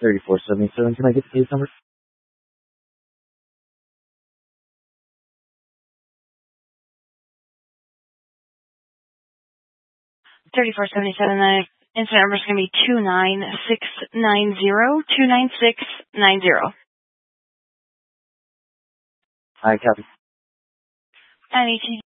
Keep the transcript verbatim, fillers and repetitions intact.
thirty-four seventy-seven. Can I get the case number? thirty-four seventy-seven, the incident number is going to be two nine six nine zero, two nine six nine zero. Hi, copy. I need to